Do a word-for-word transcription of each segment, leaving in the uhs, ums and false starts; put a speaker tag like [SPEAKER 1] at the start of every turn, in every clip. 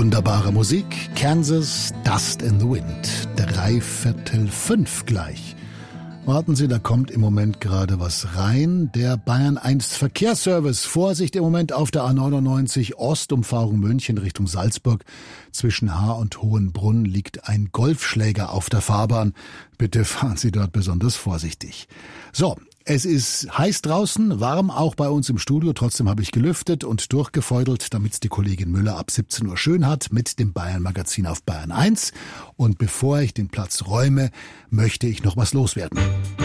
[SPEAKER 1] Wunderbare Musik, Kansas, Dust in the Wind, drei Viertel fünf gleich. Warten Sie, da kommt im Moment gerade was rein. Der Bayern eins Verkehrsservice. Vorsicht im Moment auf der A neunundneunzig Ostumfahrung München Richtung Salzburg. Zwischen Haar und Hohenbrunn liegt ein Golfschläger auf der Fahrbahn. Bitte fahren Sie dort besonders vorsichtig. So. Es ist heiß draußen, warm auch bei uns im Studio. Trotzdem habe ich gelüftet und durchgefeudelt, damit es die Kollegin Müller ab siebzehn Uhr schön hat mit dem Bayern-Magazin auf Bayern eins. Und bevor ich den Platz räume, möchte ich noch was loswerden.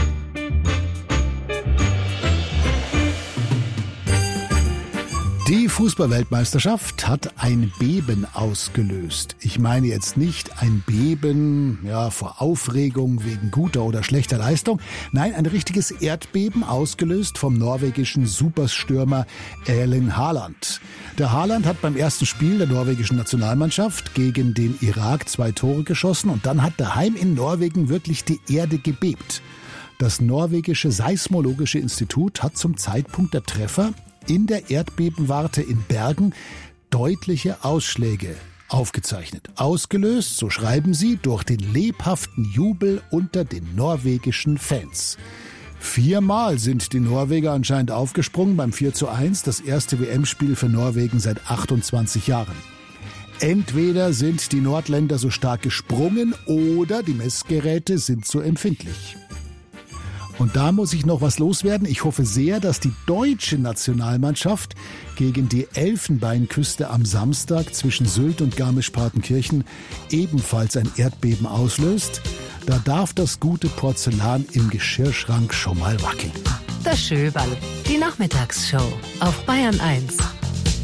[SPEAKER 1] Die Fußball-Weltmeisterschaft hat ein Beben ausgelöst. Ich meine jetzt nicht ein Beben ja, vor Aufregung wegen guter oder schlechter Leistung. Nein, ein richtiges Erdbeben ausgelöst vom norwegischen Superstürmer Erling Haaland. Der Haaland hat beim ersten Spiel der norwegischen Nationalmannschaft gegen den Irak zwei Tore geschossen und dann hat daheim in Norwegen wirklich die Erde gebebt. Das norwegische Seismologische Institut hat zum Zeitpunkt der Treffer in der Erdbebenwarte in Bergen deutliche Ausschläge aufgezeichnet. Ausgelöst, so schreiben sie, durch den lebhaften Jubel unter den norwegischen Fans. Viermal sind die Norweger anscheinend aufgesprungen beim vier zu eins, das erste W M-Spiel für Norwegen seit achtundzwanzig Jahren. Entweder sind die Nordländer so stark gesprungen oder die Messgeräte sind so empfindlich. Und da muss ich noch was loswerden. Ich hoffe sehr, dass die deutsche Nationalmannschaft gegen die Elfenbeinküste am Samstag zwischen Sylt und Garmisch-Partenkirchen ebenfalls ein Erdbeben auslöst. Da darf das gute Porzellan im Geschirrschrank schon mal wackeln.
[SPEAKER 2] Das Schöberl, die Nachmittagsshow auf Bayern eins.